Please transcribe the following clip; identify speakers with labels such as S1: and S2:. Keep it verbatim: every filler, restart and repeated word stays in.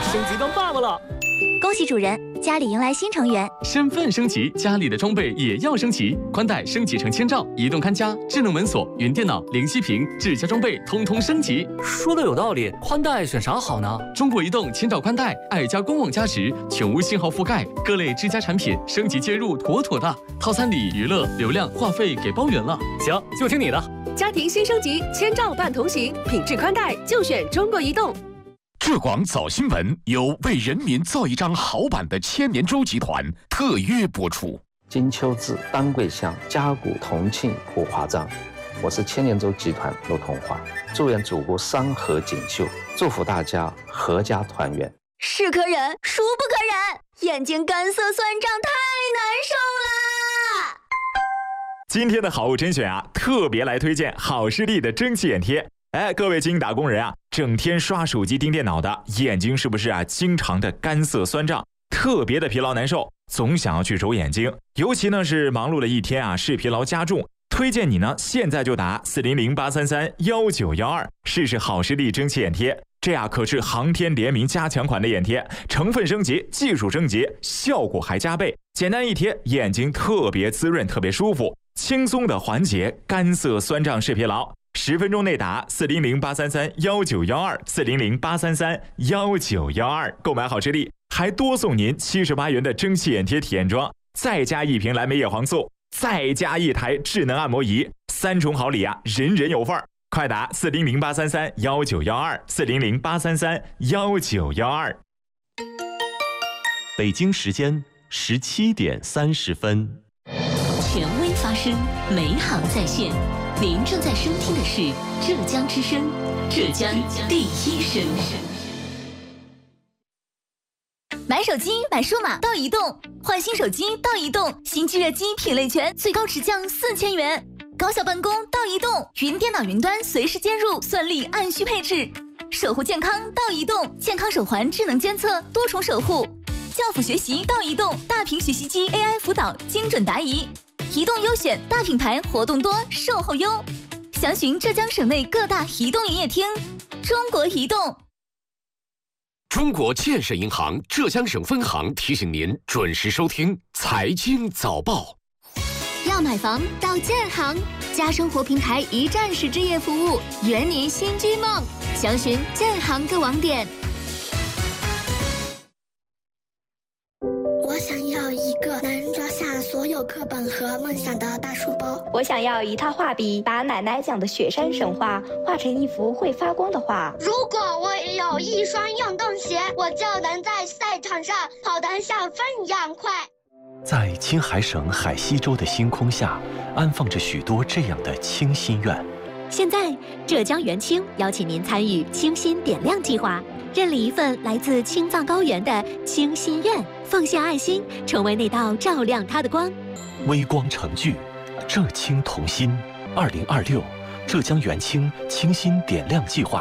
S1: 升级当爸爸了。
S2: 恭喜主人，家里迎来新成员。
S3: 身份升级，家里的装备也要升级。宽带升级成千兆，移动看家、智能门锁、云电脑、零息屏、智家装备通通升级。
S1: 说的有道理，宽带选啥好呢？
S3: 中国移动千兆宽带，爱家官网加持，全无信号覆盖，各类智家产品升级接入妥妥的。套餐里娱乐、流量、话费给包圆了。
S1: 行，就听你的。
S4: 家庭新升级，千兆伴同行，品质宽带就选中国移动。
S5: 浙广早新闻由为人民造一张好版的千年舟集团特约播出。
S6: 金秋至，丹桂乡，嘉谷同庆普华章。我是千年舟集团陆同华，祝愿祖国山河锦绣，祝福大家阖家团圆。
S2: 是可忍，孰不可忍？眼睛干涩酸胀，太难受啦！
S7: 今天的好物甄选啊，特别来推荐好视力的蒸汽眼贴。哎，各位精英打工人啊，整天刷手机盯电脑的眼睛是不是啊经常的干涩酸胀，特别的疲劳难受，总想要去揉眼睛，尤其呢是忙碌了一天啊，视疲劳加重，推荐你呢现在就打四零零八三三幺九幺二试试好视力蒸汽眼贴。这呀可是航天联名加强款的眼贴，成分升级，技术升级，效果还加倍，简单一贴，眼睛特别滋润，特别舒服，轻松的缓解干涩酸胀视疲劳。十分钟内打四零零八三三幺九幺二四零零八三三幺九幺二购买好视力，还多送您七十八元的蒸汽眼贴体验装，再加一瓶蓝莓叶黄素，再加一台智能按摩仪，三重好礼啊，人人有份儿！快打四零零八三三幺九幺二四零零八三三幺九幺二。
S8: 北京时间十七点三十分。
S9: 权威发声，美好在线。您正在收听的是浙江之声，浙江第一声。
S2: 买手机买数码到移动，换新手机到移动，新机热机品类全，最高直降四千元。高效办公到移动，云电脑云端随时接入，算力按需配置。守护健康到移动，健康手环智能监测，多重守护。教辅学习到移动，大屏学习机 A I 辅导，精准答疑。移动优选，大品牌活动多，售后优。详询浙江省内各大移动营业厅。中国移动。
S5: 中国建设银行浙江省分行提醒您准时收听财经早报。
S2: 要买房到建行，家生活平台一站式置业服务，圆您新居梦。详询建行各网点。
S10: 我想要一个能装下所有课本和梦想的大书包。
S11: 我想要一套画笔，把奶奶讲的雪山神话画成一幅会发光的画。
S10: 如果我也有一双运动鞋，我就能在赛场上跑得像风一样快。
S8: 在青海省海西州的星空下，安放着许多这样的清心愿。
S2: 现在，浙江元清邀请您参与清心点亮计划，认领一份来自青藏高原的清心愿，奉献爱心，成为那道照亮它的光。
S8: 微光成炬，浙青同心。二零二六浙江元清清心点亮计划